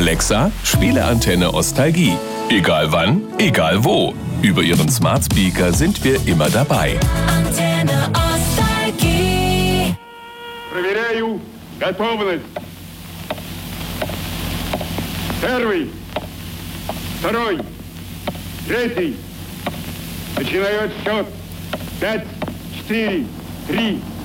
Alexa, spiele Antenne Ostalgie. Egal wann, egal wo. Über Ihren Smart Speaker sind wir immer dabei. Antenne Ostalgie. Проверяю готовность. Первый, второй, третий. Начинаю отсчет. 5, 4, 3,